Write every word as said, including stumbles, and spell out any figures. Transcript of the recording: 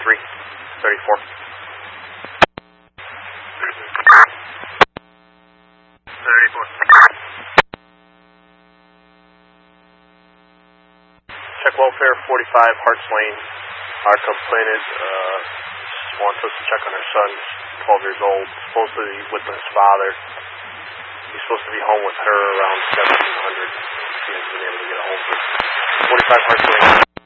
three thirty-four. thirty-four. Check welfare forty-five Hearts Lane. Our complainant uh, wants us to check on her son, twelve years old, supposed to be with his father. He's supposed to be home with her around seventeen hundred. He hasn't been able to get a hold of her. forty-five Hearts Lane.